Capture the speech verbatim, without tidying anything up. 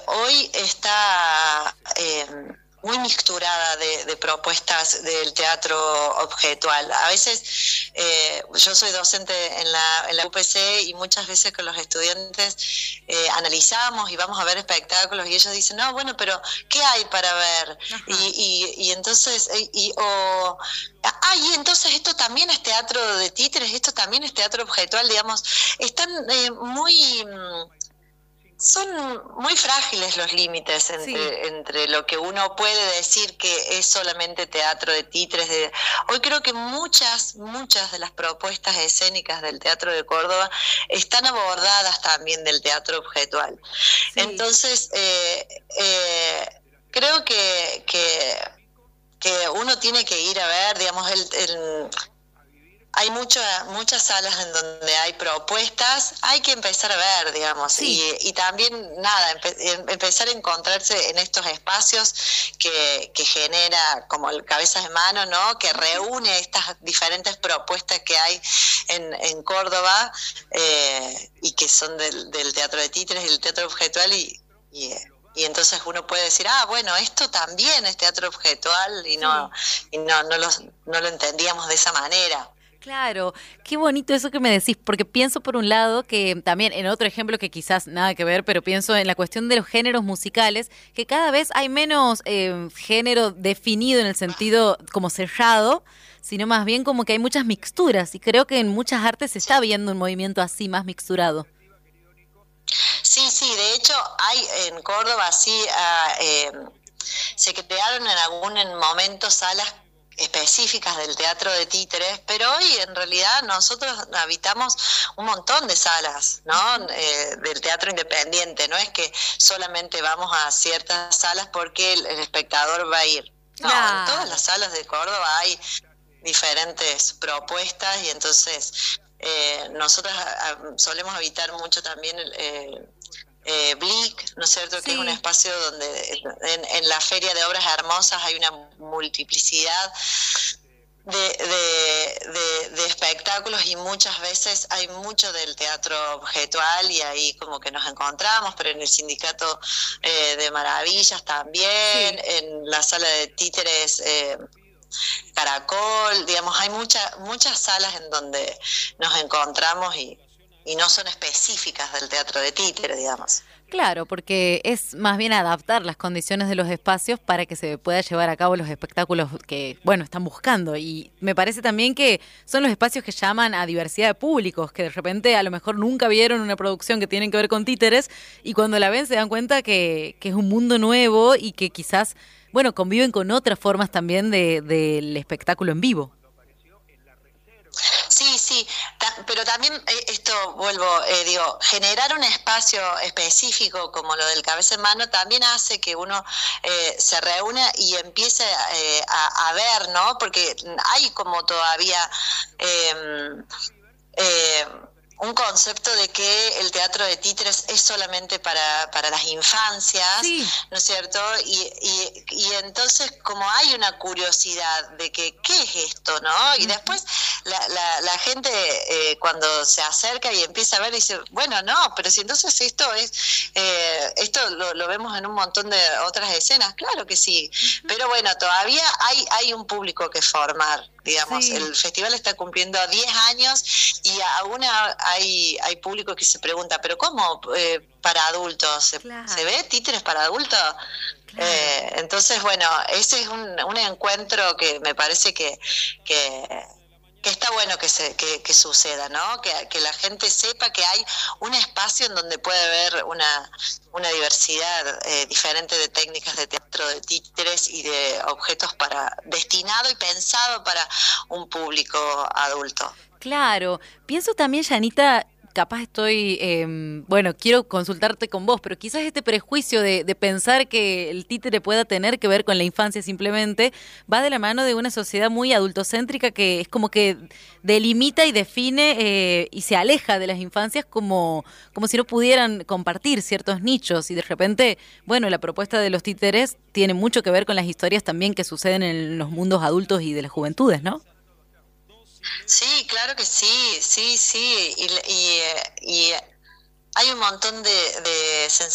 hoy está eh, muy mixturada de, de propuestas del teatro objetual. A veces eh, yo soy docente en la, en la U P C y muchas veces con los estudiantes eh, analizamos y vamos a ver espectáculos y ellos dicen, no, bueno, pero ¿qué hay para ver? Y, y, y entonces, y, y, o, ah, y entonces esto también es teatro de títeres, esto también es teatro objetual, digamos, están eh, muy... Son muy frágiles los límites entre, sí. entre lo que uno puede decir que es solamente teatro de títeres. De... Hoy creo que muchas, muchas de las propuestas escénicas del Teatro de Córdoba están abordadas también del teatro objetual. Sí. Entonces, eh, eh, creo que, que, que uno tiene que ir a ver, digamos, el... el hay mucha, muchas salas en donde hay propuestas, hay que empezar a ver, digamos, sí. y, y también, nada, empe, empezar a encontrarse en estos espacios que, que genera como el Cabezas de Mano, ¿no? Que reúne estas diferentes propuestas que hay en, en Córdoba eh, y que son del, del teatro de títeres y el teatro objetual y, y y entonces uno puede decir, ah, bueno, esto también es teatro objetual y no, sí. y no, no, los, no lo entendíamos de esa manera. Claro, qué bonito eso que me decís, porque pienso por un lado que también en otro ejemplo que quizás nada que ver, pero pienso en la cuestión de los géneros musicales, que cada vez hay menos eh, género definido en el sentido como cerrado, sino más bien como que hay muchas mixturas y creo que en muchas artes se está viendo un movimiento así más mixturado. Sí, sí, de hecho hay en Córdoba sí uh, eh, se crearon en algún momento salas específicas del teatro de títeres, pero hoy en realidad nosotros habitamos un montón de salas, ¿no? Eh, del teatro independiente, no es que solamente vamos a ciertas salas porque el, el espectador va a ir. No, claro. En todas las salas de Córdoba hay diferentes propuestas y entonces eh, nosotros a, a, solemos habitar mucho también el... el Eh, Blick, ¿no es cierto? Sí. Que es un espacio donde en, en la Feria de Obras Hermosas hay una multiplicidad de, de, de, de espectáculos y muchas veces hay mucho del teatro objetual y ahí como que nos encontramos, pero en el Sindicato eh, de Maravillas también, sí. En la sala de títeres eh, Caracol, digamos, hay mucha, muchas salas en donde nos encontramos y y no son específicas del teatro de títere, digamos. Claro, porque es más bien adaptar las condiciones de los espacios para que se pueda llevar a cabo los espectáculos que, bueno, están buscando. Y me parece también que son los espacios que llaman a diversidad de públicos, que de repente a lo mejor nunca vieron una producción que tiene que ver con títeres y cuando la ven se dan cuenta que, que es un mundo nuevo y que quizás, bueno, conviven con otras formas también de, del espectáculo en vivo. Sí, sí, ta- pero también eh, esto, vuelvo, eh, digo, generar un espacio específico como lo del Cabeza en Mano también hace que uno eh, se reúna y empiece eh, a, a ver, ¿no? Porque hay como todavía... Eh, eh, un concepto de que el teatro de títeres es solamente para, para las infancias, sí. ¿No es cierto? Y, y, y entonces como hay una curiosidad de que ¿qué es esto? ¿No? Y uh-huh. Después la, la, la gente eh, cuando se acerca y empieza a ver dice, bueno, no, pero si entonces esto es, eh, esto lo, lo vemos en un montón de otras escenas, claro que sí, uh-huh. Pero bueno, todavía hay, hay un público que formar. Digamos, sí. El festival está cumpliendo diez años y aún hay, hay público que se pregunta, ¿pero cómo eh, para adultos? ¿Se, claro. ¿Se ve títeres para adultos? Claro. Eh, entonces, bueno, ese es un, un encuentro que me parece que... que que está bueno que se que, que suceda, ¿no? Que, que la gente sepa que hay un espacio en donde puede haber una, una diversidad eh, diferente de técnicas de teatro de títeres y de objetos para destinado y pensado para un público adulto. Claro. Pienso también, Yanita, capaz estoy, eh, bueno, quiero consultarte con vos, pero quizás este prejuicio de, de pensar que el títere pueda tener que ver con la infancia simplemente va de la mano de una sociedad muy adultocéntrica que es como que delimita y define eh, y se aleja de las infancias como, como si no pudieran compartir ciertos nichos y de repente, bueno, la propuesta de los títeres tiene mucho que ver con las historias también que suceden en los mundos adultos y de las juventudes, ¿no? Sí, claro que sí, sí, sí, y, y, y hay un montón de, de